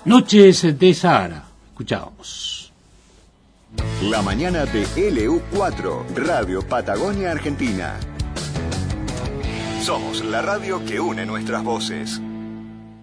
Noches de Sahara. Escuchábamos. La mañana de LU4, Radio Patagonia Argentina. Somos la radio que une nuestras voces.